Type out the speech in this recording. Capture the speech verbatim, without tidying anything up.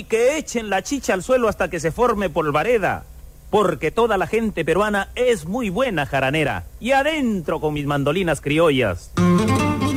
que echen la chicha al suelo hasta que se forme polvareda, porque toda la gente peruana es muy buena jaranera. Y adentro con mis mandolinas criollas.